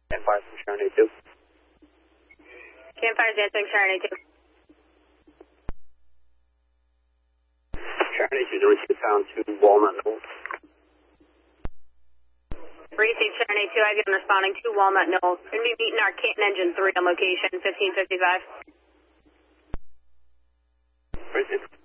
Campfire from Sharon 82. Campfire's answering Sharon 82. Sharon 82, receive sound to Walnut Knolls. Received Sharon 82, I get responding to Walnut Knolls. Going to be meeting our Canton Engine 3 on location, 1555. Received.